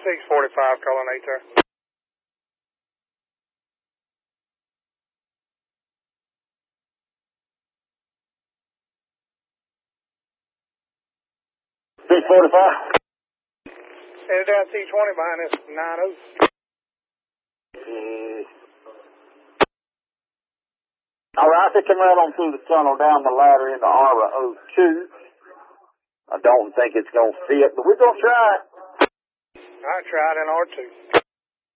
645, calling 8 there. Headed down T20 behind this 90. All right, they come right on through the tunnel down the ladder into Arbor 02. I don't think it's going to fit, but we're going to try it. All right, try it in R2.